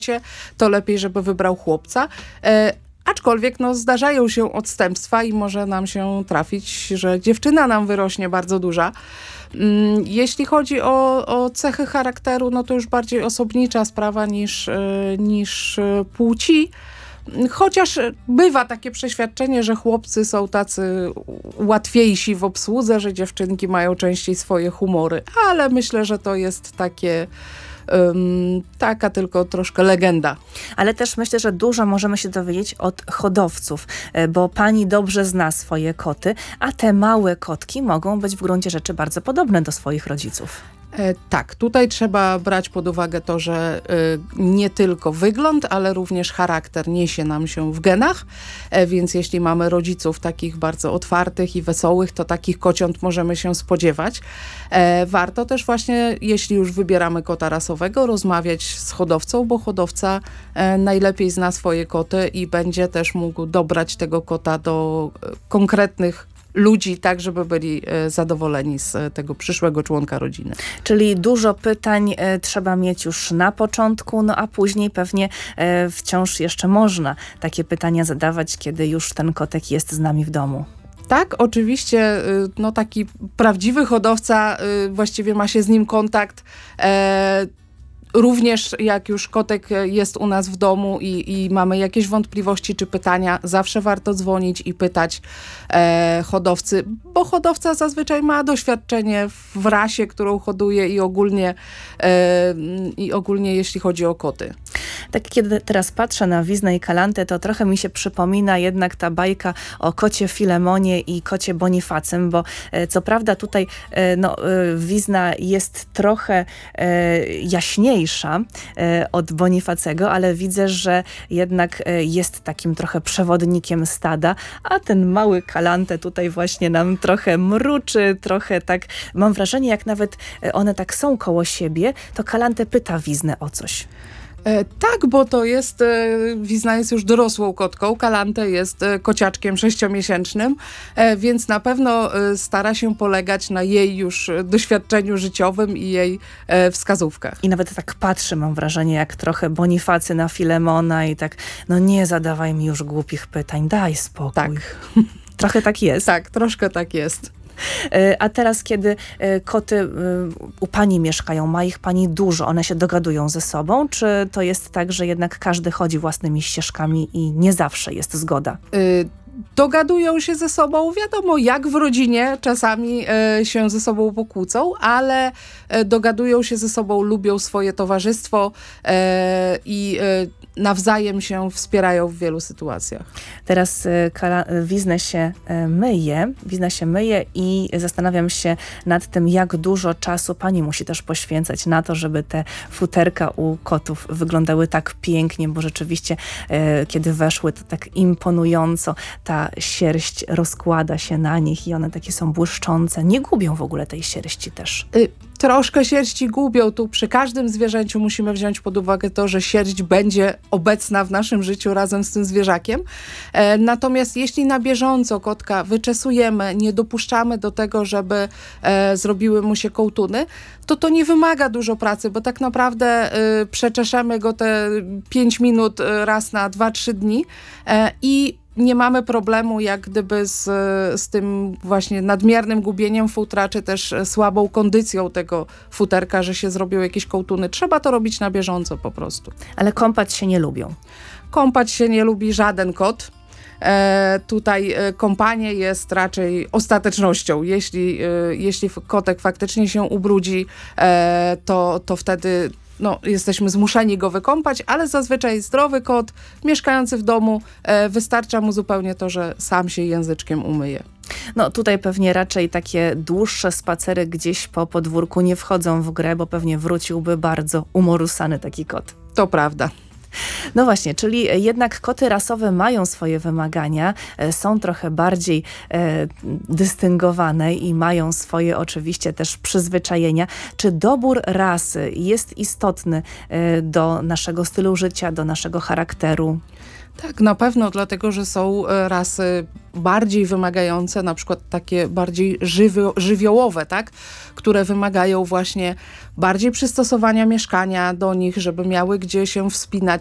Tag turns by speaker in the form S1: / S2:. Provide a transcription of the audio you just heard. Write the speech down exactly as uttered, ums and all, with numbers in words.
S1: to lepiej, żeby wybrał chłopca. E, aczkolwiek no, zdarzają się odstępstwa i może nam się trafić, że dziewczyna nam wyrośnie bardzo duża. Mm, jeśli chodzi o, o cechy charakteru, no to już bardziej osobnicza sprawa niż, e, niż e, płci. Chociaż bywa takie przeświadczenie, że chłopcy są tacy łatwiejsi w obsłudze, że dziewczynki mają częściej swoje humory, ale myślę, że to jest takie um, taka tylko troszkę legenda.
S2: Ale też myślę, że dużo możemy się dowiedzieć od hodowców, bo pani dobrze zna swoje koty, a te małe kotki mogą być w gruncie rzeczy bardzo podobne do swoich rodziców.
S1: E, tak, tutaj trzeba brać pod uwagę to, że y, nie tylko wygląd, ale również charakter niesie nam się w genach, e, więc jeśli mamy rodziców takich bardzo otwartych i wesołych, to takich kociąt możemy się spodziewać. E, warto też właśnie, jeśli już wybieramy kota rasowego, rozmawiać z hodowcą, bo hodowca e, najlepiej zna swoje koty i będzie też mógł dobrać tego kota do e, konkretnych ludzi, tak żeby byli e, zadowoleni z e, tego przyszłego członka rodziny.
S2: Czyli dużo pytań e, trzeba mieć już na początku, no a później pewnie e, wciąż jeszcze można takie pytania zadawać, kiedy już ten kotek jest z nami w domu.
S1: Tak, oczywiście, y, no taki prawdziwy hodowca y, właściwie ma się z nim kontakt. E, Również jak już kotek jest u nas w domu i, i mamy jakieś wątpliwości czy pytania, zawsze warto dzwonić i pytać e, hodowcy, bo hodowca zazwyczaj ma doświadczenie w rasie, którą hoduje i ogólnie, e, i ogólnie jeśli chodzi o koty.
S2: Tak kiedy teraz patrzę na Wiznę i Kalantę, to trochę mi się przypomina jednak ta bajka o kocie Filemonie i kocie Bonifacym, bo e, co prawda tutaj e, no, e, Wizna jest trochę e, jaśniejsza e, od Bonifacego, ale widzę, że jednak e, jest takim trochę przewodnikiem stada, a ten mały Kalantę tutaj właśnie nam trochę mruczy, trochę tak, mam wrażenie, jak nawet one tak są koło siebie, to Kalantę pyta Wiznę o coś.
S1: E, tak, bo to jest, e, Wizna jest już dorosłą kotką, Kalantę jest e, kociaczkiem sześciomiesięcznym, e, więc na pewno e, stara się polegać na jej już e, doświadczeniu życiowym i jej e, wskazówkach.
S2: I nawet tak patrzy, mam wrażenie, jak trochę Bonifacy na Filemona i tak, no nie zadawaj mi już głupich pytań, daj spokój.
S1: Tak.
S2: Trochę tak jest.
S1: Tak, troszkę tak jest.
S2: A teraz, kiedy koty u pani mieszkają, ma ich pani dużo, one się dogadują ze sobą, czy to jest tak, że jednak każdy chodzi własnymi ścieżkami i nie zawsze jest zgoda?
S1: Y Dogadują się ze sobą, wiadomo, jak w rodzinie czasami e, się ze sobą pokłócą, ale e, dogadują się ze sobą, lubią swoje towarzystwo e, i e, nawzajem się wspierają w wielu sytuacjach.
S2: Teraz e, kala, Wiznę się e, myje, Wizna się myje i zastanawiam się nad tym, jak dużo czasu pani musi też poświęcać na to, żeby te futerka u kotów wyglądały tak pięknie, bo rzeczywiście e, kiedy weszły, to tak imponująco ta sierść rozkłada się na nich i one takie są błyszczące. Nie gubią w ogóle tej sierści też.
S1: Y Troszkę sierści gubią. Tu przy każdym zwierzęciu musimy wziąć pod uwagę to, że sierść będzie obecna w naszym życiu razem z tym zwierzakiem. E, natomiast jeśli na bieżąco kotka wyczesujemy, nie dopuszczamy do tego, żeby e, zrobiły mu się kołtuny, to to nie wymaga dużo pracy, bo tak naprawdę e, przeczeszemy go te pięć minut raz na dwa trzy dni e, i nie mamy problemu jak gdyby z, z tym właśnie nadmiernym gubieniem futra, czy też słabą kondycją tego futerka, że się zrobią jakieś kołtuny. Trzeba to robić na bieżąco po prostu.
S2: Ale kąpać się nie lubią.
S1: Kąpać się nie lubi żaden kot. E, tutaj e, kąpanie jest raczej ostatecznością. Jeśli, e, jeśli kotek faktycznie się ubrudzi, e, to, to wtedy no, jesteśmy zmuszeni go wykąpać, ale zazwyczaj zdrowy kot mieszkający w domu, e, wystarcza mu zupełnie to, że sam się języczkiem umyje.
S2: No tutaj pewnie raczej takie dłuższe spacery gdzieś po podwórku nie wchodzą w grę, bo pewnie wróciłby bardzo umorusany taki kot.
S1: To prawda.
S2: No właśnie, czyli jednak koty rasowe mają swoje wymagania, są trochę bardziej e, dystyngowane i mają swoje oczywiście też przyzwyczajenia. Czy dobór rasy jest istotny e, do naszego stylu życia, do naszego charakteru?
S1: Tak, na pewno, dlatego że są e, rasy bardziej wymagające, na przykład takie bardziej żywio- żywiołowe, tak? Które wymagają właśnie bardziej przystosowania mieszkania do nich, żeby miały gdzie się wspinać,